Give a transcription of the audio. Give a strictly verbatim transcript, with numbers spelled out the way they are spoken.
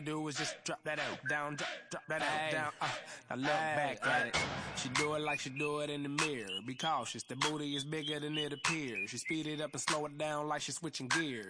do is just drop that out, down, drop, drop that out, down. Uh, now look back at it. She do it like she do it in the mirror. Be cautious, the booty is bigger than it appears. She speed it up and slow it down like she's switching gears.